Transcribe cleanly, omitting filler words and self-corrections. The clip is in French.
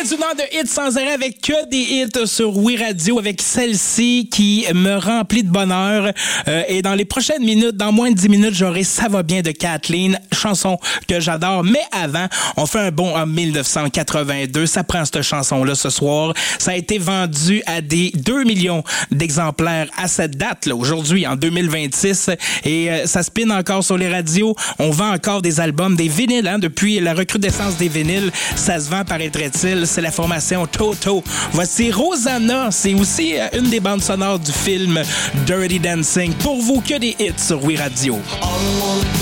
C'est une heure de hits sans arrêt avec que des hits sur Oui Radio, avec celle-ci qui me remplit de bonheur. Et dans les prochaines minutes, dans moins de 10 minutes, j'aurai Ça va bien de Kathleen, chanson que j'adore. Mais avant, on fait un bond en 1982. Ça prend cette chanson-là ce soir. Ça a été vendu à des 2 millions d'exemplaires à cette date-là, aujourd'hui, en 2026. Et ça spin encore sur les radios. On vend encore des albums, des vinyles, hein, depuis la recrudescence des vinyles. Ça se vend, paraîtrait-il. C'est la formation Toto. Voici Rosanna. C'est aussi une des bandes sonores du film Dirty Dancing. Pour vous, que des hits sur Oui Radio.